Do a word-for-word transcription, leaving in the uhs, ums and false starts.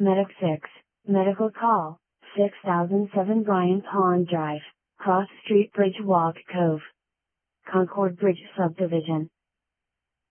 Medic six, Medical Call, six thousand seven Bryant Pond Drive, Cross Street Bridge Walk Cove. Concord Bridge Subdivision.